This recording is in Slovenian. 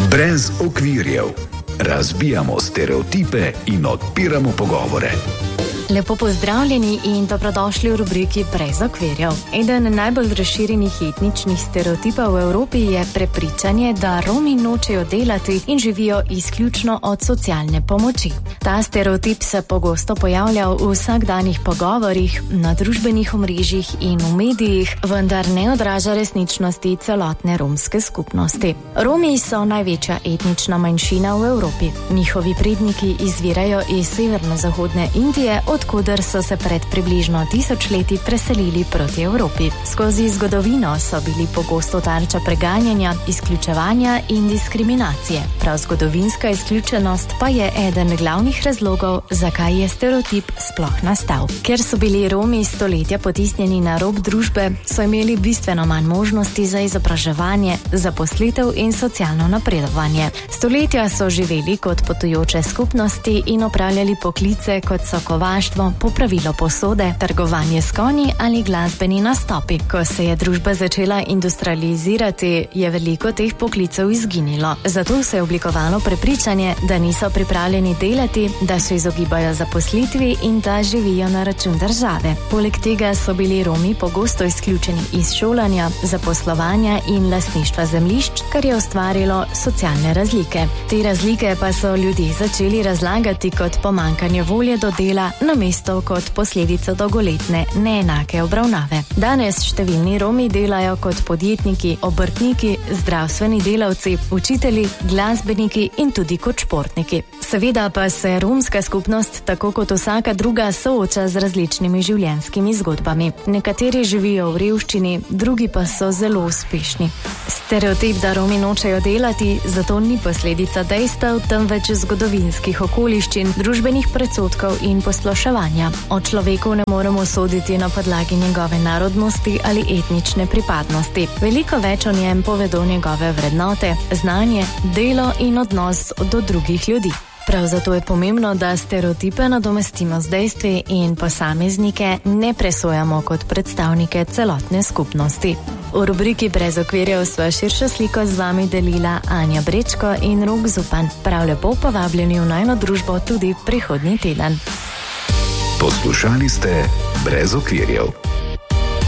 Brez okvirjev. Razbijamo stereotipe in odpiramo pogovore. Lepo pozdravljeni in dobrodošli v rubriki Brez okvirjev. Eden najbolj razširjenih etničnih stereotipov v Evropi je prepričanje, da Romi nočejo delati in živijo izključno od socialne pomoči. Ta stereotip se pogosto pojavlja v vsakdanjih pogovorih, na družbenih omrežjih in v medijih, vendar ne odraža resničnosti celotne romske skupnosti. Romi so največja etnična manjšina v Evropi. Njihovi predniki izvirajo iz severno-zahodne Indije, odkuder so se pred približno 1000 leti preselili proti Evropi. Skozi zgodovino so bili pogosto tarča preganjanja, izključevanja in diskriminacije. Prav zgodovinska izključenost pa je eden glavnih razlogov, zakaj je stereotip sploh nastal. Ker so bili Romi stoletja potisnjeni na rob družbe, so imeli bistveno manj možnosti za izobraževanje, zaposlitev in socialno napredovanje. Stoletja so živeli kot potujoče skupnosti in opravljali poklice, kot so kovaštvo, popravilo posode, trgovanje s konji ali glasbeni nastopi. Ko se je družba začela industrializirati, je veliko teh poklicev izginilo. Zato se je oblikovalo prepričanje, da niso pripravljeni delati, da se izogibajo zaposlitvi in da živijo na račun države. Poleg tega so bili Romi pogosto izključeni iz šolanja, zaposlovanja in lastništva zemljišč, kar je ustvarilo socialne razlike. Te razlike pa so ljudje začeli razlagati kot pomanjkanje volje do dela, namesto kot posledico dolgoletne neenake obravnave. Danes številni Romi delajo kot podjetniki, obrtniki, zdravstveni delavci, učitelji, glasbeniki in tudi kot športniki. Seveda pa se romska skupnost, tako kot vsaka druga, sooča z različnimi življenjskimi zgodbami. Nekateri živijo v revščini, drugi pa so zelo uspešni. Stereotip, da Romi nočejo delati, zato ni posledica dejstev, temveč zgodovinskih okoliščin, družbenih predsodkov in posploševanja. O človeku ne moremo soditi na podlagi njegove narodnosti ali etnične pripadnosti. Veliko več o njem povedo njegove vrednote, znanje, delo in odnos do drugih ljudi. Prav zato je pomembno, da stereotipe nadomestimo z dejstvi in posameznike ne presojamo kot predstavnike celotne skupnosti. V rubriki Brez okvirjev sva širšo sliko z vami delila Anja Brečko in Rok Zupan. Prav lepo povabljeni v najino družbo tudi prihodnji teden. Poslušali ste Brez okvirjev.